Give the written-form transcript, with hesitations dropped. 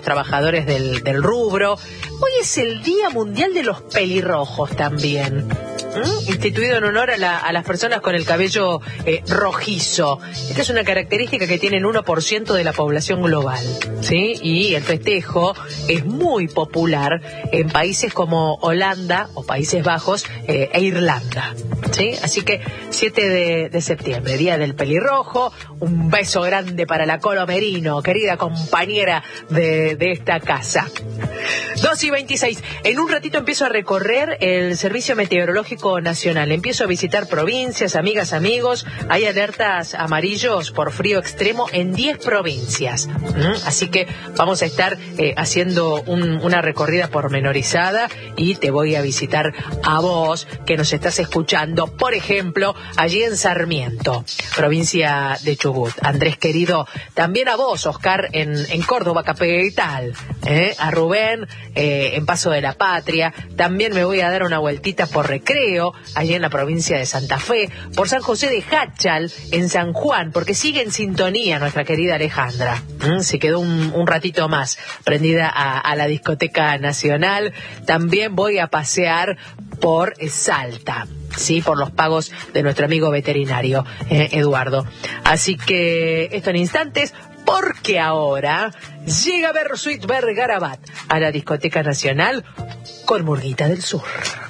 trabajadores del rubro. Hoy es el Día Mundial de los Pelirrojos también. Instituido en honor a las personas con el cabello rojizo. Esta es una característica que tiene el 1% de la población global, ¿sí? Y el festejo es muy popular en países como Holanda o Países Bajos e Irlanda, ¿sí? Así que 7 de septiembre, Día del Pelirrojo. Un beso grande para la Colo Merino, querida compañera de esta casa. 2:26. En un ratito empiezo a recorrer el Servicio Meteorológico Nacional. Empiezo a visitar provincias, amigas, amigos. Hay alertas amarillos por frío extremo en 10 provincias. Así que vamos a estar haciendo una recorrida pormenorizada y te voy a visitar a vos que nos estás escuchando. Por ejemplo, allí en Sarmiento, provincia de Chubut. Andrés querido, también a vos, Oscar, en Córdoba capital. A Rubén, en Paso de la Patria. También me voy a dar una vueltita por Recreo, allí en la provincia de Santa Fe, por San José de Jáchal, en San Juan, porque sigue en sintonía nuestra querida Alejandra. Se quedó un ratito más prendida a la discoteca nacional. También voy a pasear por Salta, sí, por los pagos de nuestro amigo veterinario, Eduardo. Así que esto en instantes, porque ahora llega Bersuit Bergarabat a la discoteca nacional con Murguita del Sur.